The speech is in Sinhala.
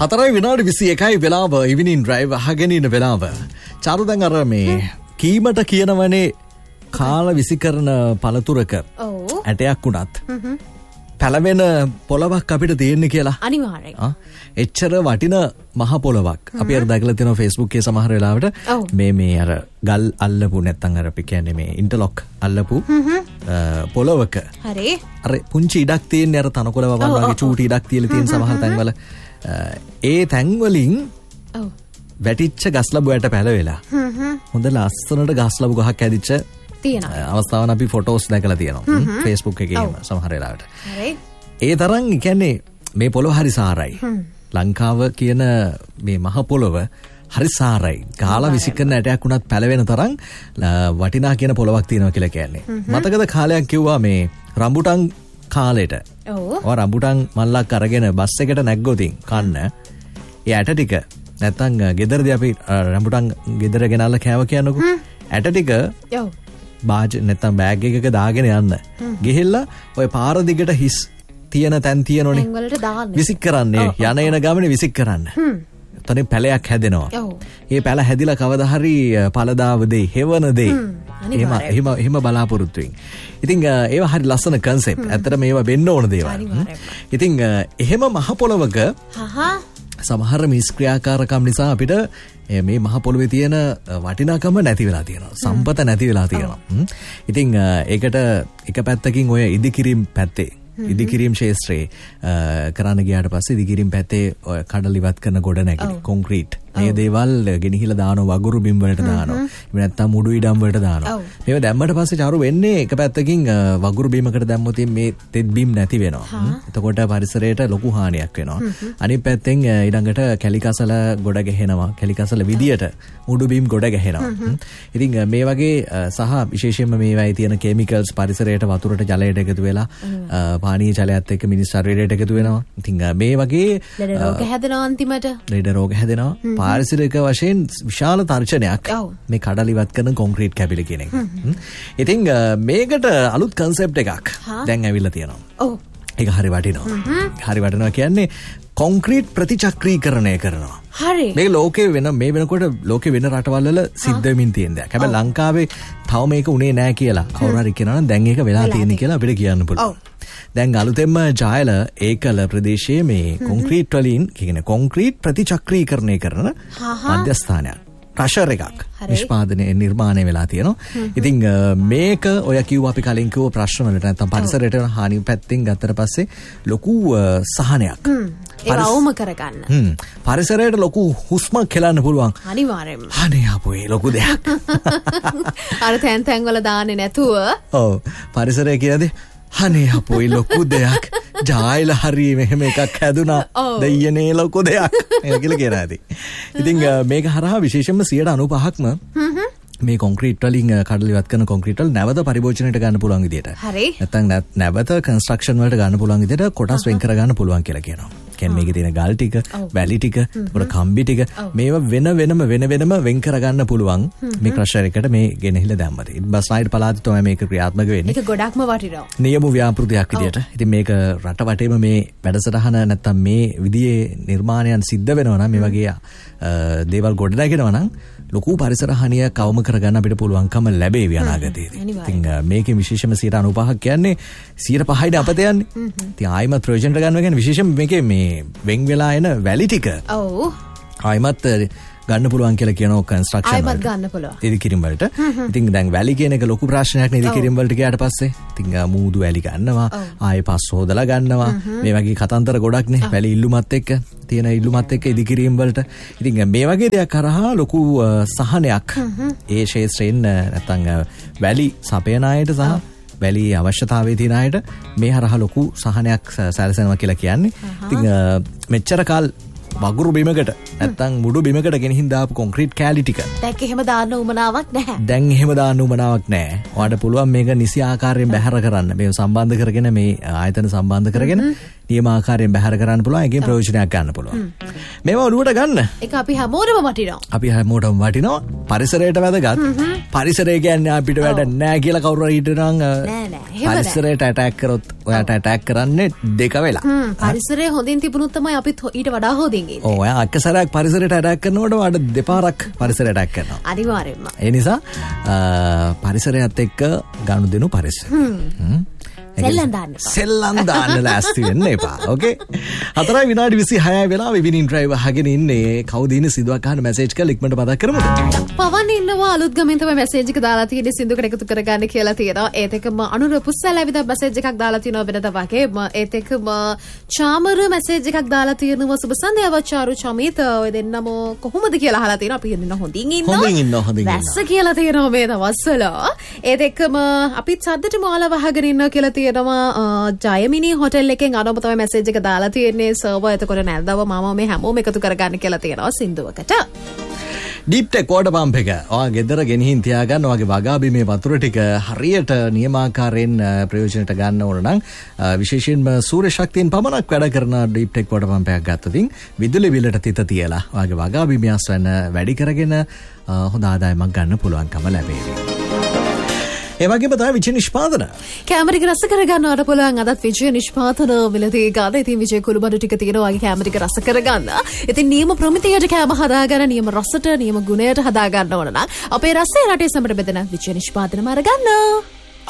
4 විනාඩි 21යි වෙලාව ඉවිනින් ඩ්‍රයිව් අහගෙන ඉන්න වෙලාව. චාරු දැන් අර මේ කීමට කියනවනේ කාල විසි කරන පළතුරක ඇටයක් උනත් පැලවෙන පොළවක් අපිට තියෙන්නේ කියලා. අනිවාර්යයෙන්. එච්චර වටින මහ පොළවක්. අපි අර දැකලා තියෙනවා Facebook එකේ සමහර වෙලාවට මේ අර ගල් අල්ලපු නැත්තම් අර අපි කියන්නේ මේ ඉන්ටර්ලොක් අල්ලපු පොළවක. හරි. අර පුංචි ඉඩක් තියෙන්නේ අර තනකොළ වවල් වගේ චූටි ඉඩක් තියලා තියෙන සමහර තැන්වල ඒ තැන්වලින් වැටිච්ච ගස්ලබු ඇට පැලවෙලා හොඳ ලස්සනට ගස්ලබු ගහක් ඇදිච්ච අවස්ථාවන් අපි ෆොටෝස් දැකලා තියෙනවා Facebook එකේ සමහර වෙලාවට. ඒ තරම් කියන්නේ මේ පොළොව හරි සාරයි. ලංකාව කියන මේ මහ පොළොව හරි සාරයි. ගාලා විසිකරන ඇටයක් උනත් පැලවෙන තරම් වටිනා කියන පොළොවක් තියෙනවා කියලා කියන්නේ. මතකද කාලයක් කිව්වා මේ රම්බුටන් කාලෙට. ඔව් රම්බුටන් මල්ලක් අරගෙන බස් එකට නැග්ගොතින් කන්න ඒ ඇට ටික නැත්තම් ගෙදරදී අපි රම්බුටන් ගෙදර ගෙනල්ලා කෑව කියනකො ඇට ටික බාජ් නැත්තම් බෑග් එකක දාගෙන යන්න. ගිහිල්ලා ඔය පාර දිගට හිස් තියෙන තැන් තියෙනෝනේ. විසික් කරන්නේ යන එන ගමනේ විසික් කරන්න. එතනින් පැලයක් හැදෙනවා. ඒ පැල හැදිලා කවදා හරි පළදාව දෙයි, හෙවන දෙයි. එහෙම බලාපොරොත්තු වෙමින්. ඉතින් ඒවා හරි ලස්සන කන්සෙප්ට්. ඇත්තට මේවා වෙන්න ඕන දේවල්. ඉතින් එහෙම මහ පොළවක සමහර මිස්ක්‍රියාකාරකම් නිසා අපිට මේ මහ පොළොවේ තියෙන වටිනාකම නැති වෙලා තියෙනවා. සම්පත නැති වෙලා තියෙනවා. ඉතින් ඒකට එක පැත්තකින් ඔය ඉදිකිරීම් පැත්තේ ඉදිකිරීම් ශේත්‍රයේ කරන්න ගියාට පස්සේ ඉදිකිරීම් පැත්තේ කඩල ඉවත් කරන ගොඩ නැගිලි කොන්ක්‍රීට් මේ දේවල් ගෙනහිලා දානවා වගුරු බිම් වලට දානවා. එහෙම නැත්නම් මුඩු ඉඩම් වලට දානවා. මේවා දැම්මට පස්සේ චාරු වෙන්නේ එක පැත්තකින් වගුරු බිමකට දැම්මොත් මේ තෙත් බිම් නැති වෙනවා. එතකොට පරිසරයට ලොකු හානියක් වෙනවා. අනිත් පැත්තෙන් ඊළඟට කැලිකසල ගොඩ ගැහෙනවා. කැලිකසල විදියට මුඩු බිම් ගොඩ ගැහෙනවා. ඉතින් මේ වගේ සහ විශේෂයෙන්ම මේවායි තියෙන කෙමිකල්ස් පරිසරයට වතුරට ජලයට එකතු වෙලා පානීය ජලයත් එක්ක මිනිස් ශරීරයට එකතු වෙනවා. ඉතින් මේ වගේ ලෙඩ රෝග හැදෙනවා අන්තිමට. ලෙඩ රෝග හැදෙනවා. පාරිසරික වශයෙන් විශාල තර්ජනයක් මේ කඩල ඉවත් කරන කොන්ක්‍රීට් කැබිලි කියන එක. ඉතින් මේකට අලුත් කන්සෙප්ට් එකක් දැන් ඇවිල්ලා තියෙනවා. ඔව්. ඒක හරි වටිනවා. හරි වටිනවා කියන්නේ කොන්ක්‍රීට් ප්‍රතිචක්‍රීකරණය කරනවා. හරි. මේ ලෝකේ මේ වෙනකොට ලෝකේ වෙන රටවල් වල සිද්ධ වෙමින් තියෙන දෙයක්. හැබැයි ලංකාවේ තව මේක උනේ නැහැ කියලා කවුරු හරි කියනවා නම් දැන් ඒක වෙලා තියෙන කියලා අපිට කියන්න පුළුවන්. දැන් අලුතෙන්ම ජායල ඒකල ප්‍රදේශයේ මේ කොන්ක්‍රීට් වලින් කියන්නේ කොන්ක්‍රීට් ප්‍රතිචක්‍රීකරණය කරන මධ්‍යස්ථානයක් ක්‍රෂර් එකක් නිර්මාණය වෙලා තියෙනවා. ඉතින් මේක ඔය කිව්ව අපි කලින් කිව්ව ප්‍රශ්න වලට නැත්නම් පරිසරයට වෙන හානි පැත්තෙන් ගත්තට පස්සේ ලොකු සහනයක් ඒවම කරගන්න. පරිසරයට ලොකු හුස්මක් හෙලන්න පුළුවන්. අනිවාර්යයෙන්ම. අනේ අපෝ ලොකු දෙයක්. අර තැන් තැන් වල දාන්නේ නැතුව. ඔව් පරිසරය කියන්නේ අනේ අපෝයි ලොකු දෙයක්. ජායල හරි මෙහෙම එකක් හැදුනා. දෙයනේ ලොකු දෙයක්. ඒක කියලා කියනවා ඇති. ඉතින් මේක හරහා විශේෂයෙන්ම 95%ක්ම මේ කොන්ක්‍රීට් වලින් කඩල ඉවත් කරන කොන්ක්‍රීට් වල නැවත පරිභෝජනයට ගන්න පුළුවන් විදියට. හරි. නැත්නම් නැවත කන්ස්ට්‍රක්ෂන් වලට ගන්න පුළුවන් විදියට කොටස් වෙන් කර ගන්න පුළුවන් කියලා කියනවා. කියන්නේ මේකේ තියෙන ගල් ටික, වැලි ටික, ඒකට කම්බි ටික මේවා වෙන වෙනම වෙන් කර ගන්න පුළුවන් මේ ක්‍රෂර් එකට මේ ගෙනහිලා දැම්මද. බස්නාහිර පළාතේ තමයි මේක ක්‍රියාත්මක වෙන්නේ. ඒක ගොඩක්ම වටිනවා. නියම ව්‍යාපෘතියක් විදියට. ඉතින් මේක රට වටේම මේ වැඩසටහන නැත්නම් මේ විදිහේ නිර්මාණයන් සිද්ධ වෙනවා නම් මේ වගේ දේවල් ගොඩ නැගෙනවා නම් ලොකු පරිසර හානිය කවම කරගන්න අපිට පුළුවන්කම ලැබේවි අනාගතයේදී. ඉතින් මේකේ විශේෂම 95% කියන්නේ 5%යි අපත යන්නේ. ඉතින් ආයිමත් ප්‍රයෝජනට ගන්නවා කියන්නේ විශේෂම මේකේ මේ වෙන් වෙලා එන වැලි ටික. ඔව්. ආයිමත් ගන්න පුළුවන් කියලා කියනවා කන්ස්ට්‍රක්ෂන් වලට. ආයිමත් ගන්න පුළුවන්. ඉදිකිරීම් වලට. ඉතින් දැන් වැලි කියන එක ලොකු ප්‍රශ්නයක් නේ ඉදිකිරීම් වලට ගියාට පස්සේ. ඉතින් මූදු වැලි ගන්නවා, ආයෙ පස් හොදලා ගන්නවා. මේ වගේ කතන්දර ගොඩක් නේ. වැලි ඉල්ලුමත් එක්ක තියෙන ඉල්ලුමත් එක්ක ඉදිකිරීම් වලට. ඉතින් මේ වගේ දෙයක් කරහා ලොකු සහනයක් ඒ ශේත්‍රයෙන් නැත්තම් වැලි සපයන අයට සහ වැලි අවශ්‍යතාවයේ තියෙන අයට මේ හරහා ලොකු සහනයක් සැලසෙනවා කියලා කියන්නේ. ඉතින් මෙච්චර කාල වගුරු බිමකට නැත්තම් මුඩු බිමකට ගෙනihin දාපු කොන්ක්‍රීට් කෑලි ටික දැන් එහෙම දාන්න උවමනාවක් නැහැ. දැන් එහෙම දාන්න උවමනාවක් නැහැ. ඔයාලට පුළුවන් මේක නිසි ආකාරයෙන් බැහැර කරන්න. මේක සම්බන්ධ කරගෙන මේ ආයතන සම්බන්ධ කරගෙන නියම ආකාරයෙන් බැහැර කරන්න පුළුවන්. ඒකෙන් ප්‍රයෝජනයක් ගන්න පුළුවන්. මේවා ඔළුවට ගන්න. ඒක අපි හැමෝටම වටිනවා. අපි හැමෝටම වටිනවා. පරිසරයට වැදගත්. පරිසරය කියන්නේ අපිට වැඩ නැහැ කියලා කවුරු හරි හිටනනම් පරිසරයට ඇටැක් කරොත් ඔයාට ඇටැක් කරන්නේ දෙක වෙලා. පරිසරය හොඳින් තිබුණොත් තමයි අපිත් ඊට වඩා හොඳින් ඉන්නේ. ඔව් ඔයා අක්කසරයක් පරිසරයට ඇටැක් කරනකොට ඔයාට දෙපාරක් පරිසරයට ඇටැක් කරනවා. අනිවාර්යෙන්ම. ඒ නිසා පරිසරයත් එක්ක ගනුදෙනු පරිසර. සෙල්ලම් දාන්න ලෑස්ති වෙන්න එපා. ඕකේ. 4 විනාඩි 26 වෙලාව ඉවිනින් ඩ්‍රයිව් අහගෙන ඉන්නේ. කවුද ඉන්නේ සින්දුවක් අහන්න මැසේජ් කරලා ඉක්මනට මතක් කරමුද? පවන් ඉන්නවා අලුත් ගමෙන් තමයි මැසේජ් එක දාලා තියෙන්නේ සින්දුවකට එකතු කරගන්න කියලා තියෙනවා. ඒත් එක්කම අනුර පුස්සල ඇවිද මැසේජ් එකක් දාලා තියෙනවා වෙනද වගේම. ඒත් එක්කම චාමර මැසේජ් එකක් දාලා තියෙනවා සුබ සන්ධ්‍යාවක් චාරු චමිත ඔය දෙන්නම කොහොමද කියලා අහලා තියෙනවා. අපි හිතන හොඳින් ඉන්නවා. වැස්ස කියලා තියෙනවා මේ දවස්වල. ඒත් එක්කම අපිත් සද්දට මාලා වහගෙන ඉන්නවා කියලා ජයමිනි හොටෙල් එකෙන් අනෝම තමයි මැසේජ් එක දාලා තියෙන්නේ සර්වර් එතකොට නැද්දව මම මේ හැමෝම එකතු කරගන්න කියලා තියෙනවා සින්දුවකට. ඩීප් ටෙක් වෝටර් පම්ප් එක ඔයා ගෙදර ගෙනihin තියාගන්න ඔයාගේ වගා බිමේ වතුර ටික හරියට නියමාකාරයෙන් ප්‍රයෝජනට ගන්න ඕන නම් විශේෂයෙන්ම සූර්ය ශක්තියෙන් පමණක් වැඩ කරන ඩීප් ටෙක් වෝටර් පම්ප් එකක් ගත්තොතින් විදුලි බිලට තිත තියලා ඔයාගේ වගා බිමේ අස්වැන්න වැඩි කරගෙන හොඳ ආදායමක් ගන්න පුළුවන්කම ලැබේවි. ඒ වගේම තමයි විජය නිෂ්පාදන. කැමරි එක රස කරගන්නවට පුළුවන් අදත් විජය නිෂ්පාදන මිලදී ගන්න. ඉතින් විජය කුළුබඩු ටික තියෙනවා වගේ කැමරි එක රස කරගන්න. ඉතින් නියම ප්‍රමිතියට කැම හදාගන්න නියම රසට නියම ගුණයට හදාගන්න ඕන නම් අපේ රසය රටේ සමට බෙදෙන විජය නිෂ්පාදනම අරගන්න.